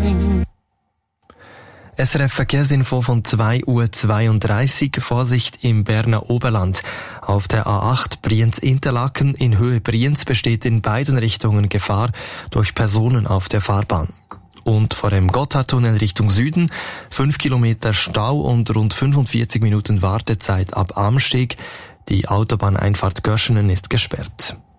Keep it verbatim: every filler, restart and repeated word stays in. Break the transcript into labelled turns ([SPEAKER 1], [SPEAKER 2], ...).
[SPEAKER 1] S R F Verkehrsinfo von zwei Uhr zweiunddreißig. Vorsicht im Berner Oberland. Auf der A acht Brienz-Interlaken in Höhe Brienz besteht in beiden Richtungen Gefahr durch Personen auf der Fahrbahn. Und vor dem Gotthardtunnel Richtung Süden fünf Kilometer Stau und rund fünfundvierzig Minuten Wartezeit ab Amsteg. Die Autobahneinfahrt Göschenen ist gesperrt.